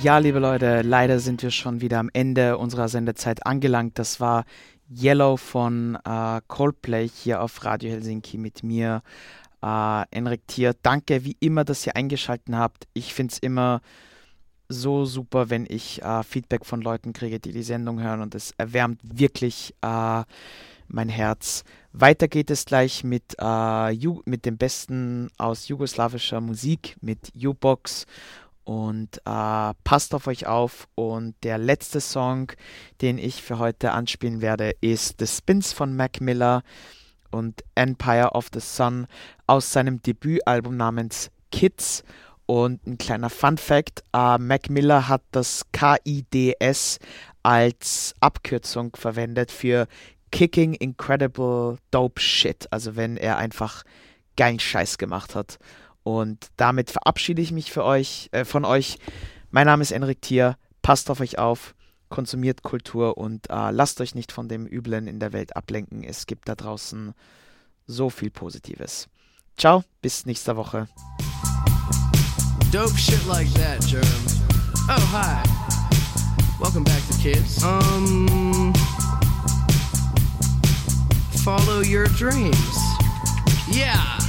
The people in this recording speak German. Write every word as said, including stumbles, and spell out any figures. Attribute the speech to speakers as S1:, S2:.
S1: Ja, liebe Leute, leider sind wir schon wieder am Ende unserer Sendezeit angelangt. Das war Yellow von äh, Coldplay hier auf Radio Helsinki mit mir, äh, Enrik Thier. Danke wie immer, dass ihr eingeschaltet habt. Ich finde es immer so super, wenn ich äh, Feedback von Leuten kriege, die die Sendung hören, und es erwärmt wirklich äh, mein Herz. Weiter geht es gleich mit, äh, Ju- mit dem Besten aus jugoslawischer Musik, mit U-Box. Und äh, passt auf euch auf. Und der letzte Song, den ich für heute anspielen werde, ist The Spins von Mac Miller und Empire of the Sun aus seinem Debütalbum namens Kids. Und ein kleiner Fun-Fact, äh, Mac Miller hat das K I D S als Abkürzung verwendet für Kicking Incredible Dope Shit. Also wenn er einfach geilen Scheiß gemacht hat. Und damit verabschiede ich mich für euch, äh, von euch. Mein Name ist Enrik Thier. Passt auf euch auf, konsumiert Kultur und äh, lasst euch nicht von dem Üblen in der Welt ablenken. Es gibt da draußen so viel Positives. Ciao, bis nächste Woche.
S2: Dope shit like that, Germ. Oh, hi. Welcome back to Kids. Um, follow your dreams. Yeah.